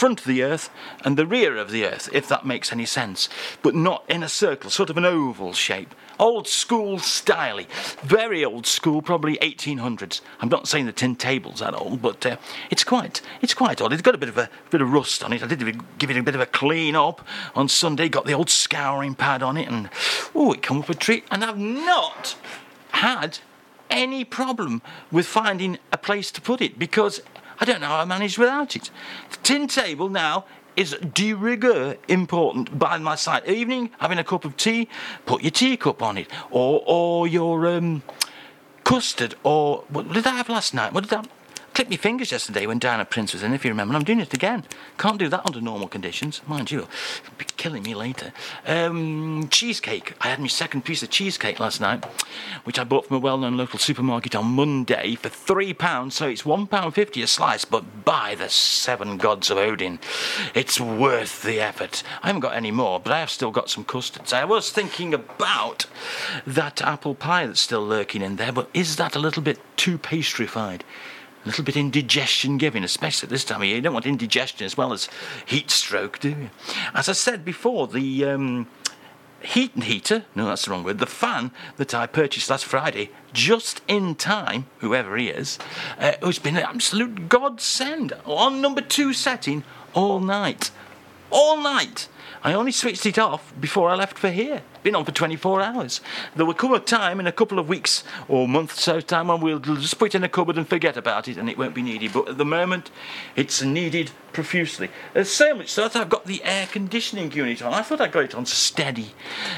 front of the Earth and the rear of the Earth, if that makes any sense, but not in a circle, sort of an oval shape. Old school styly, very old school, probably 1800s. I'm not saying the tin table's that old, but it's quite old. It's got a bit of rust on it. I did give it a bit of a clean up on Sunday. Got the old scouring pad on it, and it came up a treat. And I've not had any problem with finding a place to put it, because I don't know how I managed without it. The tin table now is de rigueur important by my side. Evening, having a cup of tea, put your teacup on it, or your custard, or what did I have last night? What did I clip my fingers yesterday when Diana Prince was in, if you remember, and I'm doing it again. Can't do that under normal conditions, mind you. It'll be killing me later. Cheesecake. I had my second piece of cheesecake last night, which I bought from a well-known local supermarket on Monday for £3, so it's £1.50 a slice, but by the seven gods of Odin, it's worth the effort. I haven't got any more, but I have still got some custards. I was thinking about that apple pie that's still lurking in there, but is that a little bit too pastryfied? A little bit indigestion giving, especially at this time of year. You don't want indigestion as well as heat stroke, do you? As I said before, the heater, no, that's the wrong word, the fan that I purchased last Friday, just in time, whoever he is, has been an absolute godsend. On number 2 setting all night. All night. I only switched it off before I left for here. Been on for 24 hours. There will come a time in a couple of weeks or month or so time when we'll just put it in a cupboard and forget about it, and it won't be needed. But at the moment, it's needed profusely. There's so much so that I've got the air conditioning unit on. I thought I got it on steady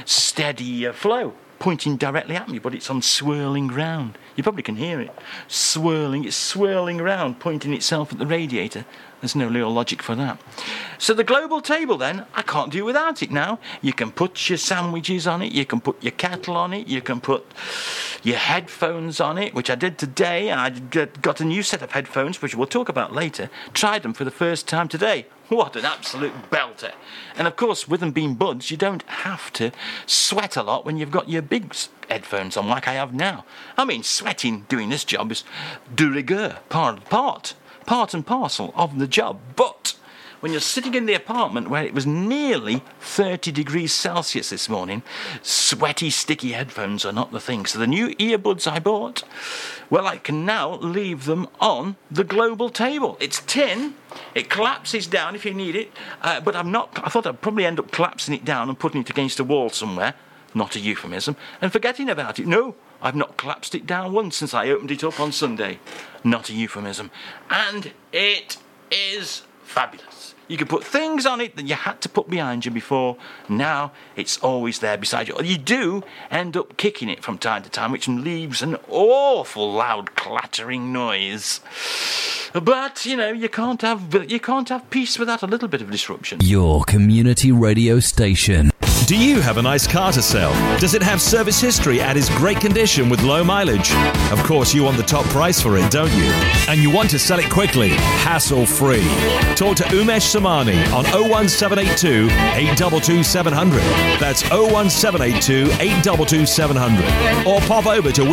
flow, pointing directly at me, but it's on swirling round. You probably can hear it. It's swirling round, pointing itself at the radiator. There's no real logic for that. So the global table then, I can't do without it now. You can put your sandwiches on it, you can put your kettle on it, you can put your headphones on it, which I did today. I got a new set of headphones, which we'll talk about later. Tried them for the first time today. What an absolute belter. And of course, with them being buds, you don't have to sweat a lot when you've got your big headphones on like I have now. I mean, sweating doing this job is de rigueur, part and parcel of the job. But when you're sitting in the apartment where it was nearly 30 degrees Celsius this morning, sweaty, sticky headphones are not the thing. So the new earbuds I bought, well, I can now leave them on the global table. It's tin. It collapses down if you need it, but I thought I'd probably end up collapsing it down and putting it against a wall somewhere, not a euphemism, and forgetting about it. No, I've not collapsed it down once since I opened it up on Sunday. Not a euphemism. And it is fabulous. You can put things on it that you had to put behind you before. Now it's always there beside you. You do end up kicking it from time to time, which leaves an awful loud clattering noise. But, you can't have peace without a little bit of disruption. Your community radio station. Do you have a nice car to sell? Does it have service history and is great condition with low mileage? Of course, you want the top price for it, don't you? And you want to sell it quickly, hassle-free. Talk to Umesh Samani on 01782 822 700. That's 01782 822 700. Or pop over to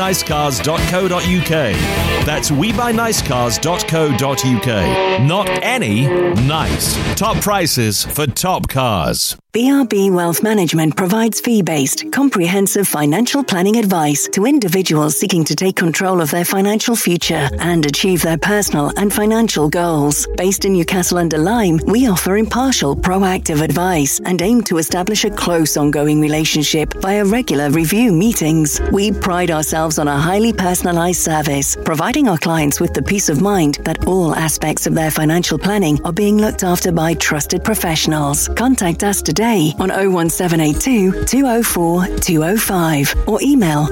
webuynicecars.co.uk. That's webuynicecars.co.uk. Not any, nice. Top prices for top cars. BRB Wealth Management provides fee-based, comprehensive financial planning advice to individuals seeking to take control of their financial future and achieve their personal and financial goals. Based in Newcastle under Lyme, we offer impartial, proactive advice and aim to establish a close, ongoing relationship via regular review meetings. We pride ourselves on a highly personalised service, providing our clients with the peace of mind that all aspects of their financial planning are being looked after by trusted professionals. Contact us today on 01782 204 205 or email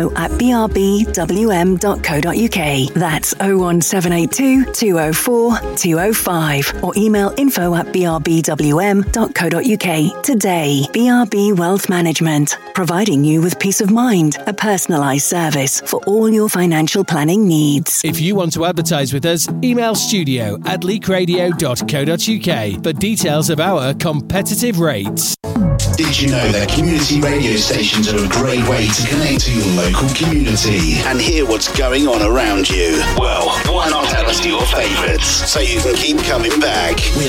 info@brbwm.co.uk. That's 01782 204 205 or email info@brbwm.co.uk. Today, BRB Wealth Management, providing you with peace of mind, a personalised service for all your financial planning needs. If you want to advertise with us, email studio@leakradio.co.uk for details of our competitive rates. Did you know that community radio stations are a great way to connect to your local community and hear what's going on around you? Well, why not tell us your favourites so you can keep coming back? We